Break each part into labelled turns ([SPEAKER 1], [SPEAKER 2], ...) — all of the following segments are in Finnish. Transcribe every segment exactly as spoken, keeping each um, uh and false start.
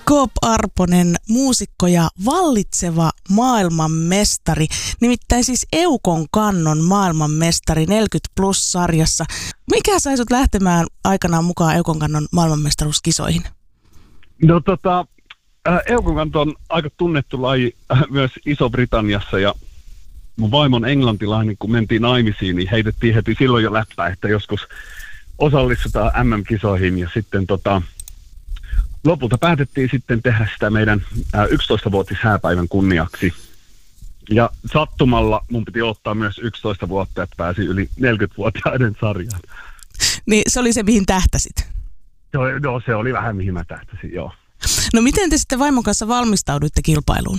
[SPEAKER 1] Coop Arponen, muusikko ja vallitseva maailmanmestari, nimittäin siis Eukon kannon maailmanmestari neljäkymmentä plus-sarjassa. Mikä sai sut lähtemään aikanaan mukaan Eukon kannon maailmanmestaruuskisoihin?
[SPEAKER 2] No tota, Eukon kanto on aika tunnettu laji myös Iso-Britanniassa ja mun vaimon englantilainen, kun mentiin naimisiin, niin heitettiin heti silloin jo läppää, että joskus osallistutaan M M-kisoihin ja sitten tota, lopulta päätettiin sitten tehdä sitä meidän yksitoistavuotishääpäivän kunniaksi. Ja sattumalla mun piti ottaa myös yksitoista vuotta, että pääsi yli neljäkymmentävuotiaiden sarjaan.
[SPEAKER 1] Niin se oli se, mihin tähtäsit?
[SPEAKER 2] No, no se oli vähän mihin mä tähtäsin, joo.
[SPEAKER 1] No miten te sitten vaimon kanssa valmistauduitte kilpailuun?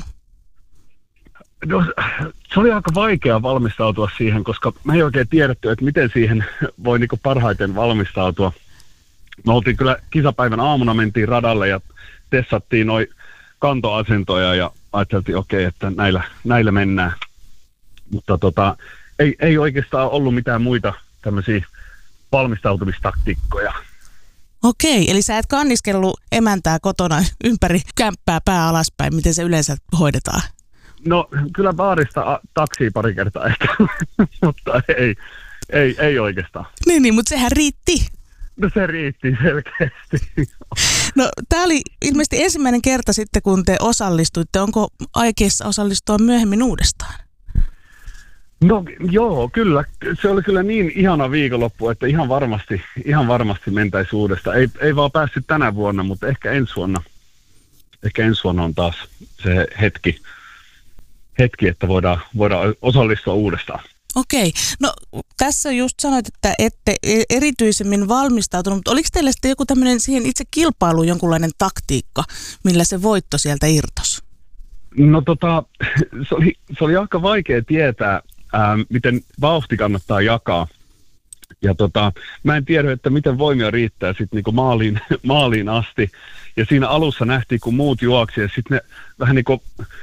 [SPEAKER 2] No, se oli aika vaikea valmistautua siihen, koska mä ei oikein tiedetty, että miten siihen voi niinku parhaiten valmistautua. Me oltiin kyllä kisapäivän aamuna, mentiin radalle ja tessattiin noi kantoasentoja ja ajateltiin, okei, okay, että näillä, näillä mennään. Mutta tota, ei, ei oikeastaan ollut mitään muita tämmöisiä valmistautumistaktiikkoja.
[SPEAKER 1] Okei, eli sä et kanniskellut emäntää kotona ympäri kämppää pää alaspäin, miten se yleensä hoidetaan?
[SPEAKER 2] No kyllä baarista taksia pari kertaa ehkä, mutta ei, ei, ei oikeastaan.
[SPEAKER 1] Niin, niin, mutta sehän riitti.
[SPEAKER 2] No se riitti selkeästi.
[SPEAKER 1] No tää oli ilmeisesti ensimmäinen kerta sitten, kun te osallistuitte. Onko aikeissa osallistua myöhemmin uudestaan?
[SPEAKER 2] No joo, kyllä. Se oli kyllä niin ihana viikonloppu, että ihan varmasti, ihan varmasti mentäisi uudestaan. Ei, ei vaan päässyt tänä vuonna, mutta ehkä ensi vuonna, ehkä ensi vuonna on taas se hetki, hetki että voidaan, voidaan osallistua uudestaan.
[SPEAKER 1] Okei. No tässä just sanoit, että ette erityisemmin valmistautunut, mutta oliko teillä sitten joku tämmöinen siihen itse kilpailuun jonkunlainen taktiikka, millä se voitto sieltä irtosi?
[SPEAKER 2] No tota, se oli, se oli aika vaikea tietää, ää, miten vauhti kannattaa jakaa. Ja tota, mä en tiedä, että miten voimia riittää sitten niinku maaliin, maaliin asti. Ja siinä alussa nähtiin, kun muut juoksi ja sitten ne vähän niin kuin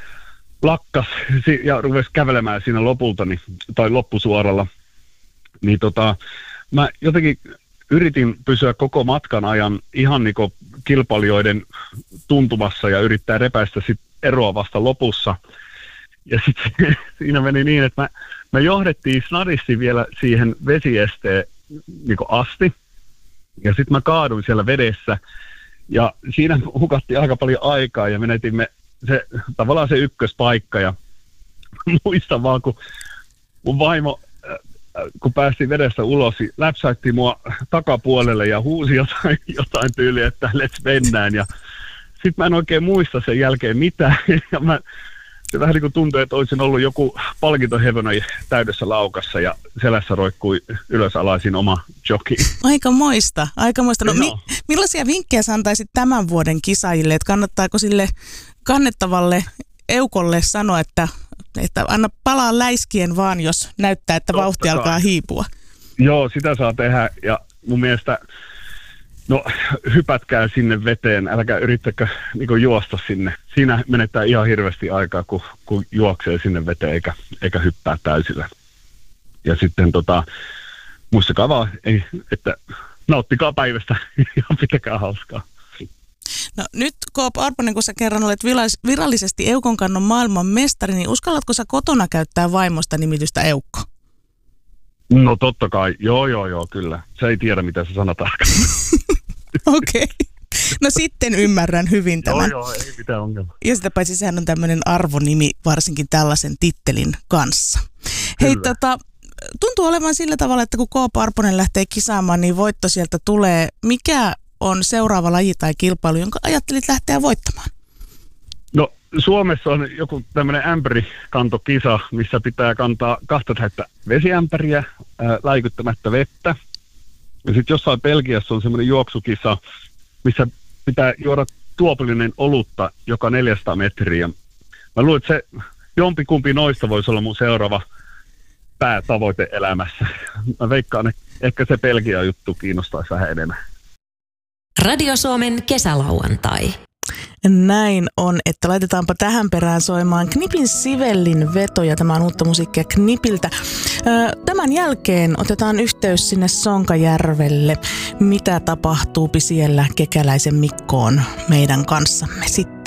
[SPEAKER 2] lakkas ja rupesi kävelemään siinä lopulta, niin, tai loppusuoralla, niin tota, mä jotenkin yritin pysyä koko matkan ajan ihan niin kuin kilpailijoiden tuntumassa ja yrittää repäistä sit eroa vasta lopussa. Ja sitten siinä meni niin, että mä, me johdettiin snadisti vielä siihen vesiesteen niin kuin asti, ja sitten mä kaaduin siellä vedessä, ja siinä hukattiin aika paljon aikaa, ja menetimme se, tavallaan se ykköspaikka, ja muistan vaan, kun mun vaimo, kun päästiin vedestä ulos, läpsäytti mua takapuolelle ja huusi jotain, jotain tyyliä, että let's mennään, ja sitten mä en oikein muista sen jälkeen mitään, ja mä, se vähän niin kuin tuntui, että olisin ollut joku palkintohevona täydessä laukassa, ja selässä roikkui ylösalaisin oma joki.
[SPEAKER 1] Aika moista, aika moista. No, mi- millaisia vinkkejä sä antaisit tämän vuoden kisaajille, että kannattaako sille kannettavalle Eukolle sanoa, että, että anna palaa läiskien vaan, jos näyttää, että Totta vauhti kai. alkaa hiipua?
[SPEAKER 2] Joo, sitä saa tehdä, ja mun mielestä no hypätkää sinne veteen, älkää yrittäkö niin juosta sinne. Siinä menettää ihan hirveästi aikaa, kun, kun juoksee sinne veteen eikä, eikä hyppää täysillä. Ja sitten tota, muistakaa vaan, ei, että nauttikaa päivästä ja pitäkää hauskaa.
[SPEAKER 1] No nyt Coop Arponen, kun sä kerran olet virallisesti Eukon kannon maailman mestari, niin uskallatko sä kotona käyttää vaimosta nimitystä Eukko?
[SPEAKER 2] No totta kai, joo joo joo, kyllä. Se ei tiedä, mitä se sana tarkoittaa.
[SPEAKER 1] Okei. Okay. No sitten ymmärrän hyvin tämän.
[SPEAKER 2] Joo joo, ei mitään ongelmaa.
[SPEAKER 1] Ja sitä paitsi sehän on tämmöinen arvonimi varsinkin tällaisen tittelin kanssa. Kyllä. Hei tota, tuntuu olevan sillä tavalla, että kun Coop Arponen lähtee kisaamaan, niin voitto sieltä tulee. Mikä on seuraava laji tai kilpailu, jonka ajattelit lähteä voittamaan? No
[SPEAKER 2] Suomessa on joku tämmöinen ämpärikantokisa, missä pitää kantaa kahta täyttä vesiämpäriä ää, läikyttämättä vettä. Ja sitten jossain Belgiassa on semmoinen juoksukisa, missä pitää juoda tuopillinen olutta joka neljäsataa metriä. Mä luulen, että se jompikumpi noista voisi olla mun seuraava päätavoite elämässä. Mä veikkaan, että ehkä se Belgian juttu kiinnostaisi vähän enemmän.
[SPEAKER 3] Radio Suomen kesälauantai.
[SPEAKER 1] Näin on, että laitetaanpa tähän perään soimaan Knipin Sivellin veto, ja tämä on uutta musiikkia Knipiltä. Tämän jälkeen otetaan yhteys sinne Sonkajärvelle. Mitä tapahtuu siellä Kekäläisen Mikkoon meidän kanssamme sitten?